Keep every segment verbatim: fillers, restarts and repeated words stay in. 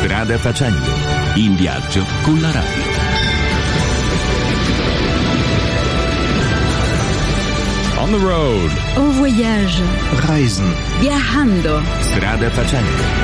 Strada facendo, in viaggio con la radio. On the road. Au voyage. Reisen. Viajando. Strada facendo.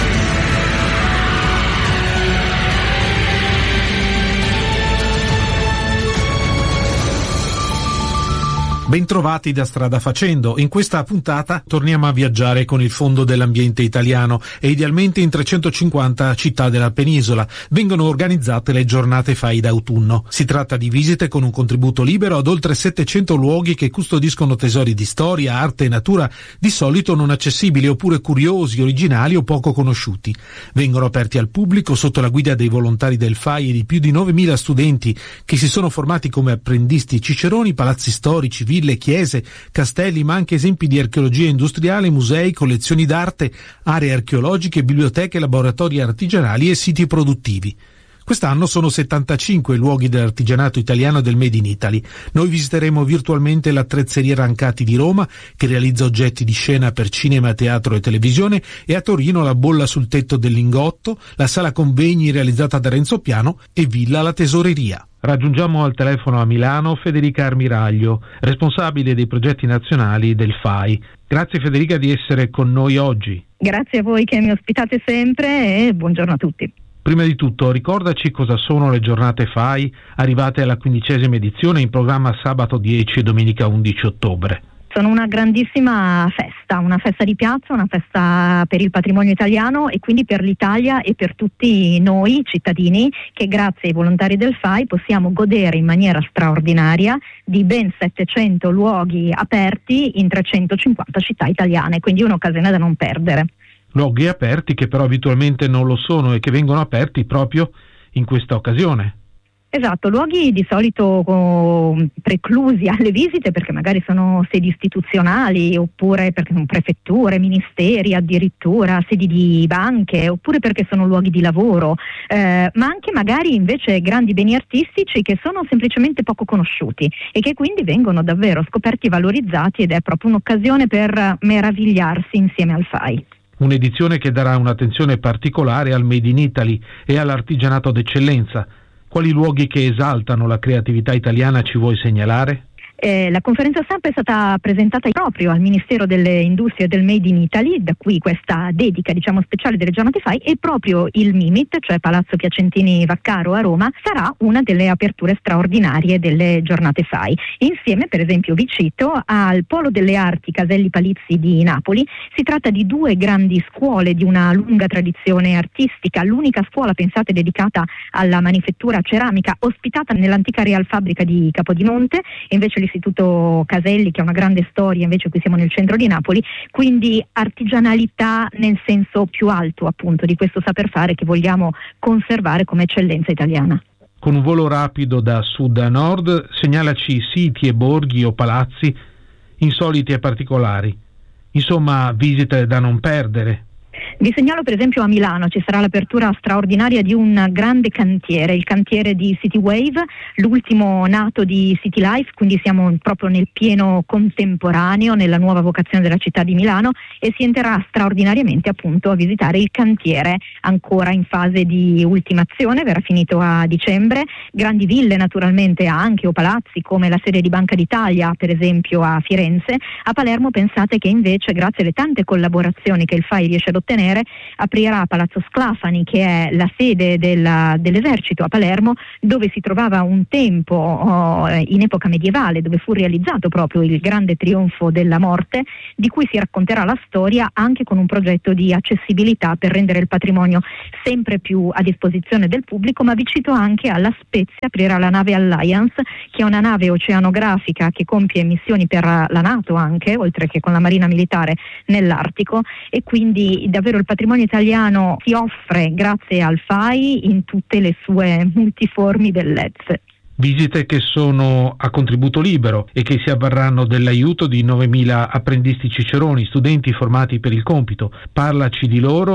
Bentrovati da Strada Facendo. In questa puntata torniamo a viaggiare con il Fondo dell'Ambiente Italiano e idealmente in trecentocinquanta città della penisola. Vengono organizzate le giornate F A I d'autunno. Si tratta di visite con un contributo libero ad oltre settecento luoghi che custodiscono tesori di storia, arte e natura di solito non accessibili oppure curiosi, originali o poco conosciuti. Vengono aperti al pubblico sotto la guida dei volontari del F A I e di più di novemila studenti che si sono formati come apprendisti ciceroni, palazzi storici, ville, chiese, castelli, ma anche esempi di archeologia industriale, musei, collezioni d'arte, aree archeologiche, biblioteche, laboratori artigianali e siti produttivi. Quest'anno sono settantacinque luoghi dell'artigianato italiano e del Made in Italy. Noi visiteremo virtualmente l'Attrezzeria Rancati di Roma, che realizza oggetti di scena per cinema, teatro e televisione, e a Torino la Bolla sul tetto del Lingotto, la sala convegni realizzata da Renzo Piano e Villa la Tesoreria. Raggiungiamo al telefono a Milano Federica Armiraglio, responsabile dei progetti nazionali del F A I. Grazie Federica di essere con noi oggi. Grazie a voi che mi ospitate sempre e buongiorno a tutti. Prima di tutto, ricordaci cosa sono le giornate F A I arrivate alla quindicesima edizione in programma sabato dieci e domenica undici ottobre. Sono una grandissima festa, una festa di piazza, una festa per il patrimonio italiano e quindi per l'Italia e per tutti noi cittadini che grazie ai volontari del F A I possiamo godere in maniera straordinaria di ben settecento luoghi aperti in trecentocinquanta città italiane, quindi un'occasione da non perdere. Luoghi aperti che però abitualmente non lo sono e che vengono aperti proprio in questa occasione. Esatto, luoghi di solito oh, preclusi alle visite perché magari sono sedi istituzionali oppure perché sono prefetture, ministeri, addirittura sedi di banche oppure perché sono luoghi di lavoro, eh, ma anche magari invece grandi beni artistici che sono semplicemente poco conosciuti e che quindi vengono davvero scoperti e valorizzati ed è proprio un'occasione per meravigliarsi insieme al F A I. Un'edizione che darà un'attenzione particolare al Made in Italy e all'artigianato d'eccellenza. Quali luoghi che esaltano la creatività italiana ci vuoi segnalare? Eh, la conferenza stampa è stata presentata proprio al Ministero delle Industrie e del Made in Italy, da qui questa dedica diciamo speciale delle giornate F A I, e proprio il Mimit, cioè Palazzo Piacentini Vaccaro a Roma, sarà una delle aperture straordinarie delle giornate F A I. Insieme, per esempio, vi cito, al Polo delle Arti Caselli Palizzi di Napoli. Si tratta di due grandi scuole di una lunga tradizione artistica, l'unica scuola, pensate, dedicata alla manifattura ceramica, ospitata nell'antica Real Fabbrica di Capodimonte, e invece l'Istituto Caselli, che ha una grande storia, invece qui siamo nel centro di Napoli, quindi artigianalità nel senso più alto appunto di questo saper fare che vogliamo conservare come eccellenza italiana. Con un volo rapido da sud a nord, segnalaci siti e borghi o palazzi insoliti e particolari. Insomma, visite da non perdere. Vi segnalo per esempio a Milano ci sarà l'apertura straordinaria di un grande cantiere, il cantiere di City Wave, l'ultimo nato di City Life, quindi siamo proprio nel pieno contemporaneo, nella nuova vocazione della città di Milano, e si entrerà straordinariamente appunto a visitare il cantiere ancora in fase di ultimazione, verrà finito a dicembre. Grandi ville naturalmente anche o palazzi come la sede di Banca d'Italia per esempio a Firenze. A Palermo pensate che invece grazie alle tante collaborazioni che il F A I riesce ad ottenere aprirà Palazzo Sclafani, che è la sede della, dell'esercito a Palermo, dove si trovava un tempo oh, in epoca medievale, dove fu realizzato proprio il grande trionfo della morte, di cui si racconterà la storia anche con un progetto di accessibilità per rendere il patrimonio sempre più a disposizione del pubblico. Ma vi cito anche alla Spezia aprirà la nave Alliance, che è una nave oceanografica che compie missioni per la NATO anche, oltre che con la Marina Militare nell'Artico, e quindi davvero il patrimonio italiano si offre grazie al F A I in tutte le sue multiformi bellezze. Visite che sono a contributo libero e che si avvarranno dell'aiuto di novemila apprendisti ciceroni, studenti formati per il compito. Parlaci di loro,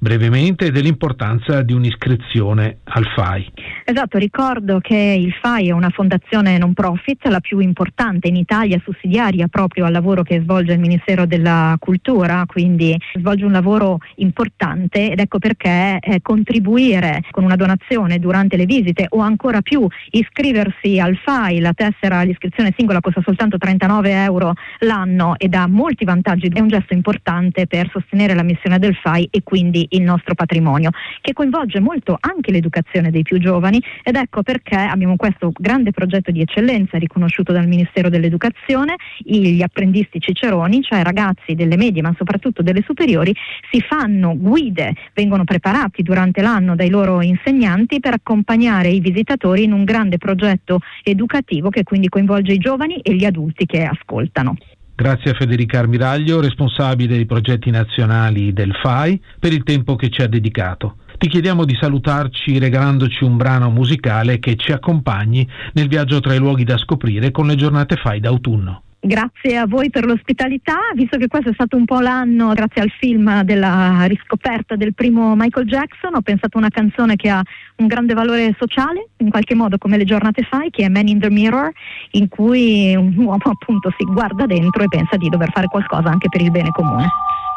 brevemente dell'importanza di un'iscrizione al F A I. Esatto, ricordo che il F A I è una fondazione non profit, la più importante in Italia, sussidiaria proprio al lavoro che svolge il Ministero della Cultura, quindi svolge un lavoro importante ed ecco perché eh, contribuire con una donazione durante le visite o ancora più iscriversi al F A I, la tessera, l'iscrizione singola costa soltanto trentanove euro l'anno ed ha molti vantaggi, è un gesto importante per sostenere la missione del F A I e quindi il nostro patrimonio, che coinvolge molto anche l'educazione dei più giovani ed ecco perché abbiamo questo grande progetto di eccellenza riconosciuto dal Ministero dell'Educazione. Gli apprendisti ciceroni, cioè ragazzi delle medie ma soprattutto delle superiori, si fanno guide, vengono preparati durante l'anno dai loro insegnanti per accompagnare i visitatori in un grande progetto educativo che quindi coinvolge i giovani e gli adulti che ascoltano. Grazie a Federica Armiraglio, responsabile dei progetti nazionali del F A I, per il tempo che ci ha dedicato. Ti chiediamo di salutarci regalandoci un brano musicale che ci accompagni nel viaggio tra i luoghi da scoprire con le giornate F A I d'autunno. Grazie a voi per l'ospitalità, visto che questo è stato un po' l'anno, grazie al film della riscoperta del primo Michael Jackson, ho pensato a una canzone che ha un grande valore sociale, in qualche modo come le giornate F A I, che è Man in the Mirror, in cui un uomo appunto si guarda dentro e pensa di dover fare qualcosa anche per il bene comune.